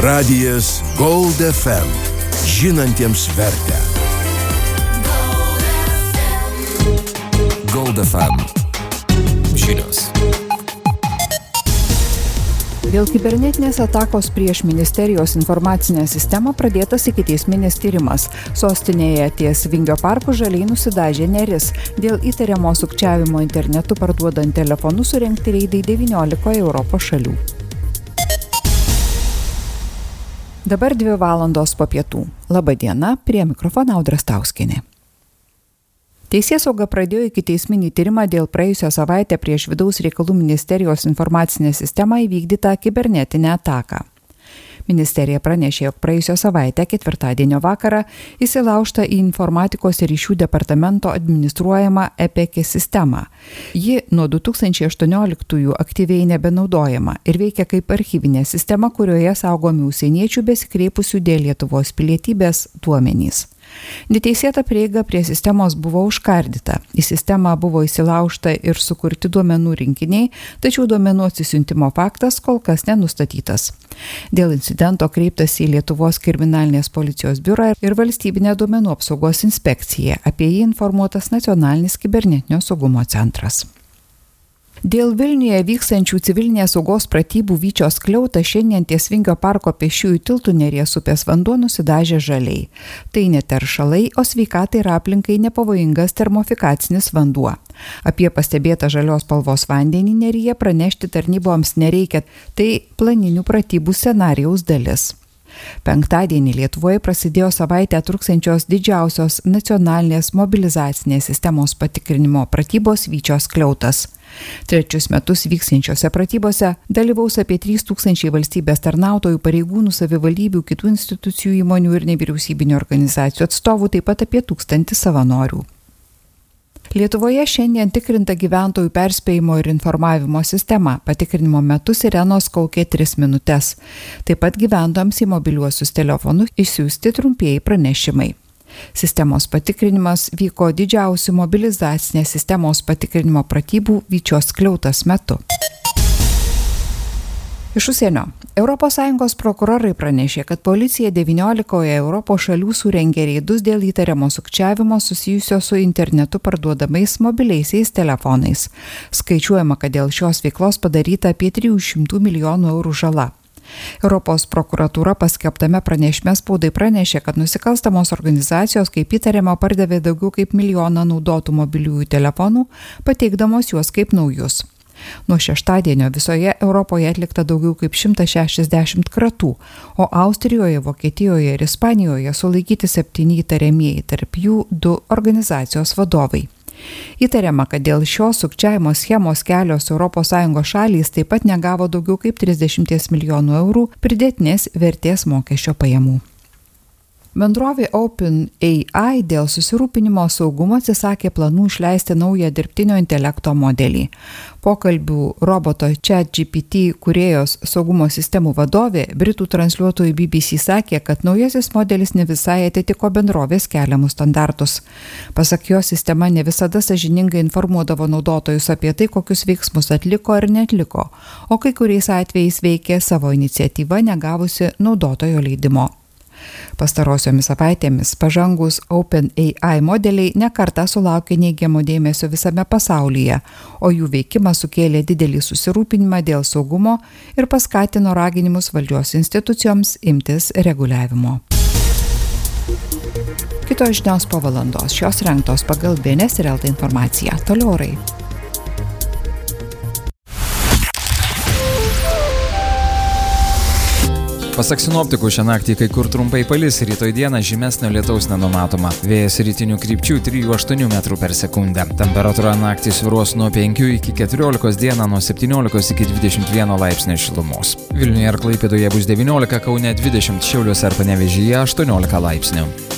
Radijas Gold FM. Žinantiems vertę. Gold FM. Žinios. Dėl kibernetinės atakos prieš ministerijos informacinę sistemą pradėtas ikiteisminis tyrimas. Sostinėje ties Vingio parku žaliai nusidažė neris. Dėl įtariamo sukčiavimo internetu parduodant telefonus surengti reidai 19 Europos šalių. Dabar 2 valandos po pietų. Labą dieną, prie mikrofono Audra Stauskienė. Teisėsauga pradėjo ikiteisminį tyrimą dėl praėjusią savaitę prieš Vidaus reikalų ministerijos informacinę sistemą įvykdytą kibernetinę ataką. Ministerija pranešė, jog praėjusią savaitę, ketvirtadienio vakarą, įsilaužta į informatikos ir ryšių departamento administruojamą EPEKI sistemą. Ji nuo 2018 aktyviai nebenaudojama ir veikia kaip archyvinė sistema, kurioje saugomi užsieniečių besikreipusių dėl Lietuvos pilietybės duomenys. Neteisėta prieiga prie sistemos buvo užkardyta. Į sistemą buvo įsilaužta ir sukurti duomenų rinkiniai, tačiau duomenų atsisiuntimo faktas kol kas nenustatytas. Dėl incidento kreiptasi į Lietuvos kriminalinės policijos biurą ir valstybinę duomenų apsaugos inspekciją. Apie jį informuotas Nacionalinis kibernetinio saugumo centras. Dėl Vilniuje vykstančių civilinės saugos pratybų Vyčios skliautas šiandien ties Vingio parko pėsčiųjų tiltų Neries upės vanduo nusidažė žaliai. Tai ne teršalai, o sveikatai ir aplinkai nepavojingas termofikacinis vanduo. Apie pastebėtą žalios spalvos vandenį Neryje pranešti tarnyboms nereikia, tai planinių pratybų scenarijaus dalis. Penktadienį Lietuvoje prasidėjo savaitę truksiančios didžiausios nacionalinės mobilizacinės sistemos patikrinimo pratybos Vyčios skliautas. 3 metus vyksiančiose pratybose dalyvaus apie 3000 valstybės tarnautojų, pareigūnų, savivaldybių, kitų institucijų, įmonių ir nevyriausybinių organizacijų atstovų, taip pat apie 1000 savanorių. Lietuvoje šiandien tikrinta gyventojų perspėjimo ir informavimo sistema. Patikrinimo metu sirenos kaukė 3 minutes. Taip pat gyventojams į mobiliuosius telefonus išsiųsti trumpieji pranešimai. Sistemos patikrinimas vyko didžiausių mobilizacinės sistemos patikrinimo pratybų Vyčios skliautas metu. Iš užsienio. ES prokurorai pranešė, kad policija 19 Europos šalių surengė reidus dėl įtariamo sukčiavimo susijusio su internetu parduodamais mobiliaisiais telefonais. Skaičiuojama, kad dėl šios veiklos padaryta apie 300 milijonų eurų žala. Europos prokuratūra paskelbtame pranešime spaudai pranešė, kad nusikalstamos organizacijos kaip įtariama pardavė daugiau kaip 1 milijoną naudotų mobiliųjų telefonų, pateikdamos juos kaip naujus. Nuo šeštadienio visoje Europoje atlikta daugiau kaip 160 kratų, o Austrijoje, Vokietijoje ir Ispanijoje sulaikyti 7 įtariamieji, tarp jų 2 organizacijos vadovai. Įtariama, kad dėl šios sukčiavimo schemos kelios ES šalys taip pat negavo daugiau kaip 30 milijonų eurų pridėtinės vertės mokesčio pajamų. Bendrovė OpenAI dėl susirūpinimo saugumo atsisakė planų išleisti naują dirbtinio intelekto modelį. Pokalbių roboto ChatGPT kūrėjos saugumo sistemų vadovė Britų transliuotojui BBC sakė, kad naujasis modelis ne visai atitiko bendrovės keliamus standartus. Pasak jo, sistema ne visada sąžiningai informuodavo naudotojus apie tai, kokius veiksmus atliko ar neatliko, o kai kuriais atvejais veikė savo iniciatyvą negavusi naudotojo leidimo. Pastarosiomis savaitėmis pažangus OpenAI modeliai nekartą sulaukė neigiamo dėmesio visame pasaulyje, o jų veikimas sukėlė didelį susirūpinimą dėl saugumo ir paskatino raginimus valdžios institucijoms imtis reguliavimo. Kitos žinios po valandos. Šios rengtos pagal BNS ir LT informaciją. Toliau orai. Pasak sinoptikų, šią naktį kai kur trumpai palis, rytoj dieną žymesnio lietaus nenumatoma. Vėjas rytinių krypčių 3–8 metrų per sekundę. Temperatūra naktį svyruos nuo 5 iki 14, dieną nuo 17 iki 21 laipsnio šilumos. Vilniuje ir Klaipėdoje bus 19, Kaune 20, Šiauliuose ir Panevėžyje 18 laipsnių.